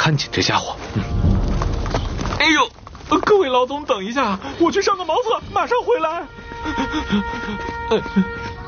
看紧这家伙。 哎呦，各位老总，等一下，我去上个茅厕，马上回来。